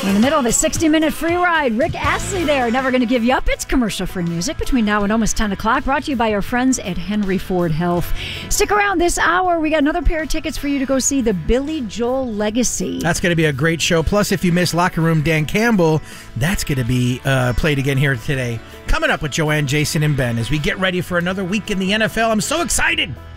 In the middle of a 60-minute free ride, Rick Astley there, Never Gonna Give You Up. It's commercial-free music between now and almost 10 o'clock, brought to you by our friends at Henry Ford Health. Stick around this hour. We got another pair of tickets for you to go see the Billy Joel Legacy. That's going to be a great show. Plus, if you miss Locker Room Dan Campbell, that's going to be played again here today. Coming up with Joanne, Jason, and Ben as we get ready for another week in the NFL. I'm so excited.